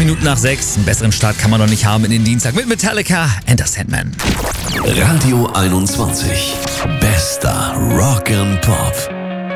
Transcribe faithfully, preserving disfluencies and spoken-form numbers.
Minuten nach sechs. Einen besseren Start kann man noch nicht haben in den Dienstag mit Metallica and the Sandman. Radio einundzwanzig. Bester Rock and Pop.